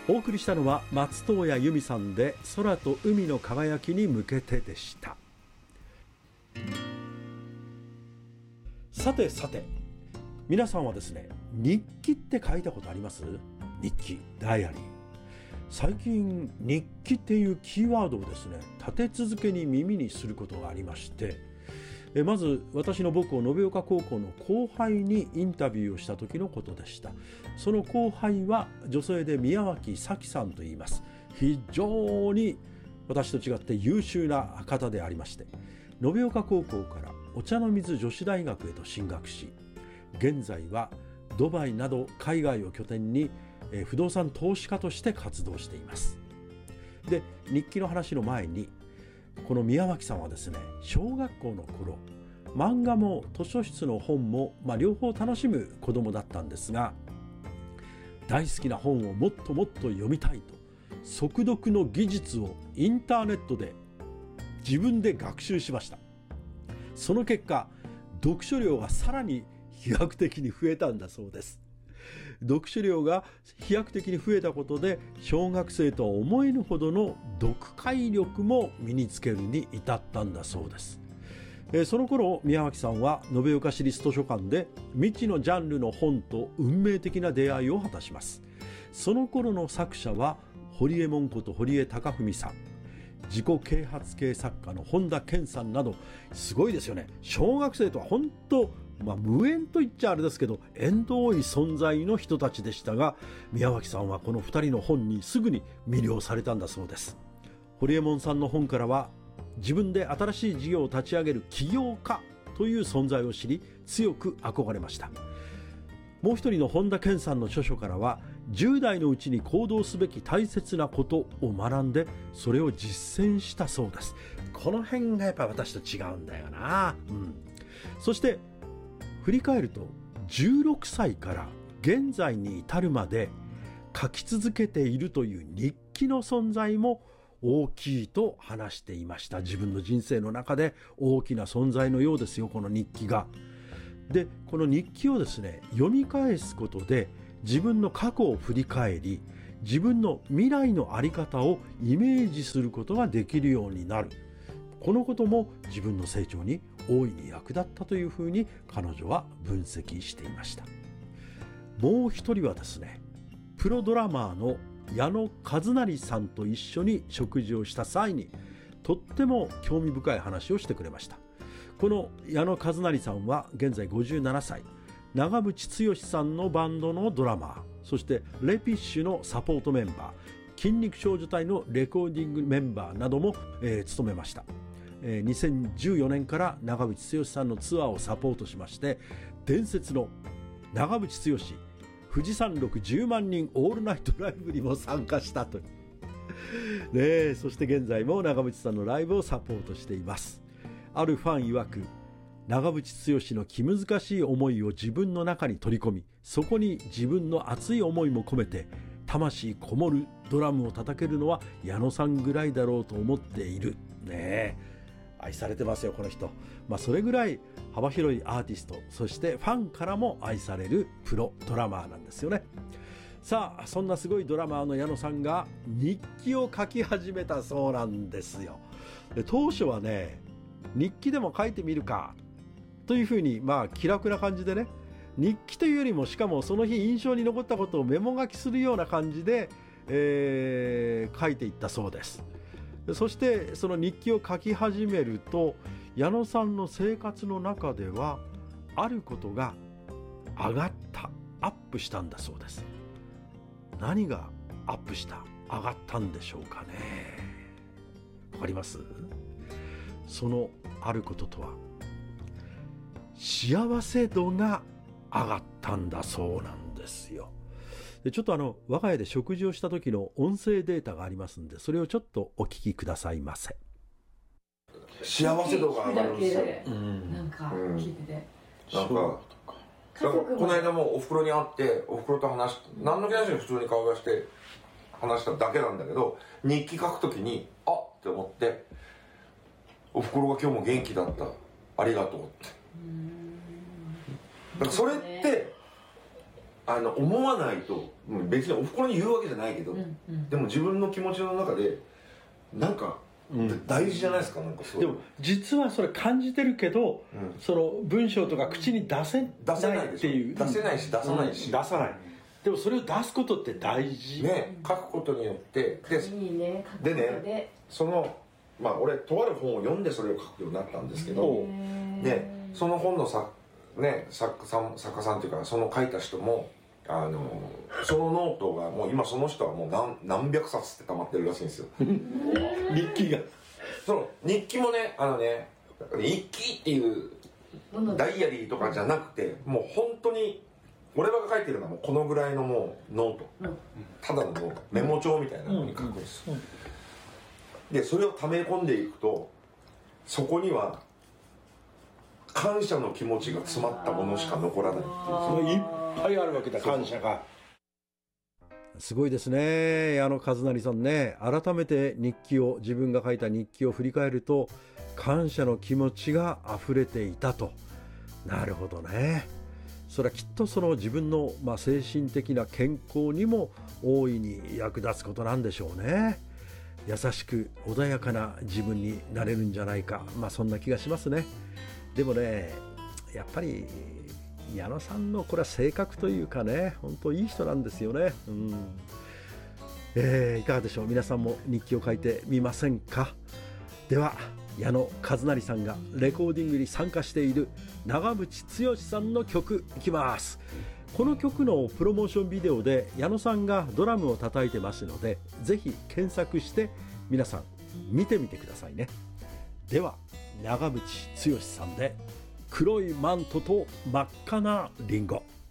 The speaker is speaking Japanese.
お送りしたのは松任谷由実さんで空と海の輝きに向けてでした。さてさて、皆さんはですね、日記って書いたことあります？日記、ダイアリー。最近日記っていうキーワードをですね、立て続けに耳にすることがありまして、まず私の母校延岡高校の後輩にインタビューをした時のことでした。その後輩は女性で宮脇咲さんと言います。非常に私と違って優秀な方でありまして、延岡高校からお茶の水女子大学へと進学し、現在はドバイなど海外を拠点に不動産投資家として活動しています。で、日記の話の前に、この宮脇さんはですね、小学校の頃、漫画も図書室の本も、両方楽しむ子供だったんですが、大好きな本をもっともっと読みたいと、速読の技術をインターネットで自分で学習しました。その結果、読書量がさらに飛躍的に増えたんだそうです。読書量が飛躍的に増えたことで、小学生とは思えぬほどの読解力も身につけるに至ったんだそうです。その頃、宮脇さんは延岡市立図書館で未知のジャンルの本と運命的な出会いを果たします。その頃の作者は堀江門こと堀江貴文さん、自己啓発系作家の本田健さんなど、すごいですよね。小学生とは本当無縁と言っちゃあれですけど、縁遠い存在の人たちでしたが、宮脇さんはこの2人の本にすぐに魅了されたんだそうです。堀江門さんの本からは、自分で新しい事業を立ち上げる起業家という存在を知り、強く憧れました。もう一人の本田健さんの著書からは、10代のうちに行動すべき大切なことを学んで、それを実践したそうです。この辺がやっぱ私と違うんだよな。そして振り返ると、16歳から現在に至るまで書き続けているという日記の存在も大きいと話していました。自分の人生の中で大きな存在のようですよ、この日記が。で、この日記をですね、読み返すことで自分の過去を振り返り、自分の未来の在り方をイメージすることができるようになる。このことも自分の成長に大いに役立ったというふうに彼女は分析していました。もう一人はですね、プロドラマーの矢野和成さんと一緒に食事をした際に、とっても興味深い話をしてくれました。この矢野和成さんは現在57歳、長渕剛さんのバンドのドラマー、そしてレピッシュのサポートメンバー、筋肉少女隊のレコーディングメンバーなども、務めました。2014年から長渕剛さんのツアーをサポートしまして、伝説の長渕剛富士山麓10万人オールナイトライブにも参加したというそして現在も長渕さんのライブをサポートしています。あるファン曰く、長渕剛の気難しい思いを自分の中に取り込み、そこに自分の熱い思いも込めて魂こもるドラムを叩けるのは矢野さんぐらいだろうと思っている。愛されてますよ、この人。それぐらい幅広いアーティスト、そしてファンからも愛されるプロドラマーなんですよね。さあ、そんなすごいドラマーの矢野さんが日記を書き始めたそうなんですよ。で、当初はね、日記でも書いてみるかというふうに気楽な感じでね、日記というよりも、しかもその日印象に残ったことをメモ書きするような感じで、書いていったそうです。そしてその日記を書き始めると、矢野さんの生活の中ではあることが上がった、アップしたんだそうです。何がアップした、上がったんでしょうかね。わかります？そのあることとは、幸せ度が上がったんだそうなんですよ。で、ちょっと我が家で食事をした時の音声データがありますんで、それをちょっとお聞きくださいませ。 幸せ度が上がるんですよ。 なんか聞いてて、 なんかこの間もお袋に会って、お袋と何の気なしに普通に顔出して話しただけなんだけど、日記書くときにあっって思って、お袋が今日も元気だった、ありがとうって。だからそれって思わないと別におふくろに言うわけじゃないけど、でも自分の気持ちの中でなんか大事じゃないですか。なんかそう。 でも実はそれ感じてるけど、その文章とか口に出せないっていう、 出せないし出さないし、 出さない。でもそれを出すことって大事ね。書くことによっていいね。 でね、その俺とある本を読んでそれを書くようになったんですけど、でその本の作家さんというかその書いた人もそのノートがもう今その人はもう何百冊って溜まってるらしいんですよ。 日記が。 その日記もね日記っていうダイアリーとかじゃなくて、もう本当に俺が書いてるのはもうこのぐらいのもうノート、ただのもうメモ帳みたいなのに書くんです。でそれを溜め込んでいくと、そこには感謝の気持ちが詰まったものしか残らないっていう。 そのいっぱいあるわけだ、感謝が。すごいですね、矢野和成さんね。改めて自分が書いた日記を振り返ると、感謝の気持ちが溢れていたと。なるほどね。それはきっとその自分の精神的な健康にも大いに役立つことなんでしょうね。優しく穏やかな自分になれるんじゃないか、そんな気がしますね。でもね、やっぱり矢野さんのこれは性格というかね、本当いい人なんですよね。いかがでしょう。皆さんも日記を書いてみませんか。では矢野和成さんがレコーディングに参加している長渕剛さんの曲いきます。この曲のプロモーションビデオで矢野さんがドラムを叩いてますので、ぜひ検索して皆さん見てみてくださいね。では長渕剛さんで黒いマントと真っ赤なリンゴ。